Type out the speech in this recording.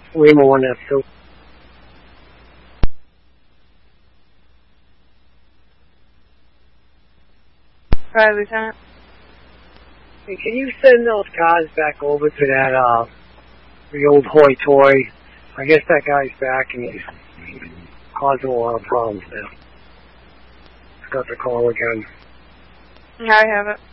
Lima 1F2. Hi, Lieutenant. Hey, can you send those cars back over to that, the old Hoy Toy? I guess that guy's back and he's causing a lot of problems now. Got the call again. I have it.